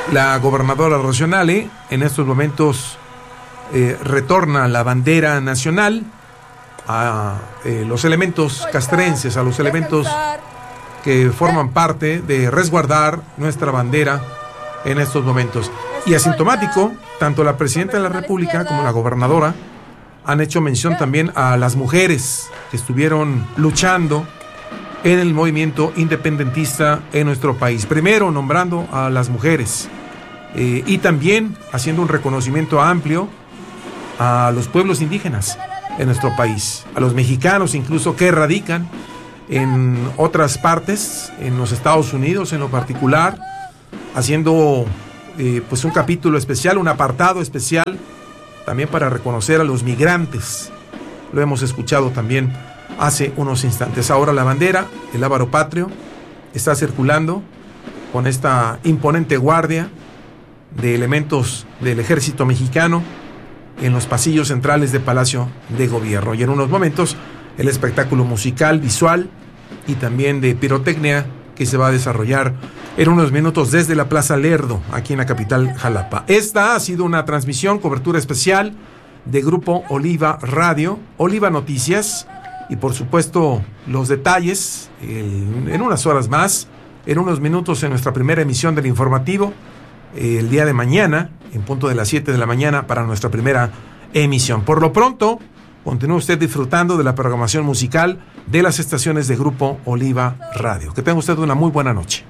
La gobernadora Rocionale en estos momentos retorna la bandera nacional a los elementos castrenses, a los elementos que forman parte de resguardar nuestra bandera en estos momentos. Y asintomático, tanto la presidenta de la República como la gobernadora han hecho mención también a las mujeres que estuvieron luchando en el movimiento independentista en nuestro país. Primero nombrando a las mujeres y también haciendo un reconocimiento amplio a los pueblos indígenas en nuestro país, a los mexicanos incluso que radican en otras partes, en los Estados Unidos en lo particular, haciendo pues un capítulo especial, un apartado especial también para reconocer a los migrantes. Lo hemos escuchado también hace unos instantes. Ahora la bandera, el lábaro patrio, está circulando con esta imponente guardia de elementos del ejército mexicano en los pasillos centrales de Palacio de Gobierno. Y en unos momentos el espectáculo musical, visual y también de pirotecnia que se va a desarrollar en unos minutos desde la Plaza Lerdo, aquí en la capital Jalapa. Esta ha sido una transmisión, cobertura especial de Grupo Oliva Radio, Oliva Noticias, y por supuesto los detalles en unas horas más, en unos minutos en nuestra primera emisión del informativo, el día de mañana, en punto de las 7 de la mañana para nuestra primera emisión. Por lo pronto, continúe usted disfrutando de la programación musical de las estaciones de Grupo Oliva Radio. Que tenga usted una muy buena noche.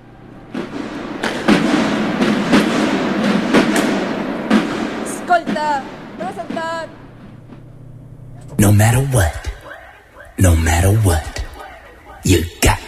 Escolta, vas a saltar. No matter what, you got